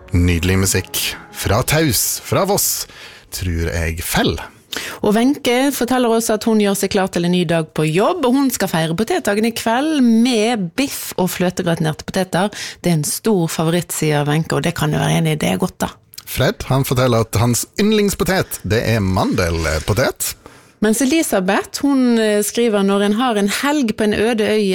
Nydelig musikk fra Taus, fra Voss, tror jeg fell. Og Wenche forteller oss at hun gjør seg klar til en ny dag på jobb, og hun skal feire potetdagen I kveld med biff og fløtegratinerte poteter. Det en stor favoritt, sier Wenche, og det kan jo være enig I, det godt da. Fred, han forteller at hans yndlingspotet, det mandelpotet. Mens Elisabeth, hun skriver når en har en helg på en øde øy